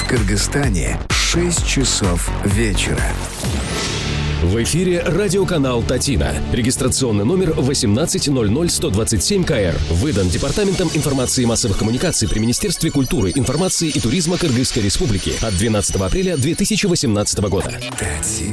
Кыргызстане 6 часов вечера. В эфире радиоканал «Татина». Регистрационный номер 1800127КР. Выдан Департаментом информации и массовых коммуникаций при Министерстве культуры, информации и туризма Кыргызской Республики от 12 апреля 2018 года.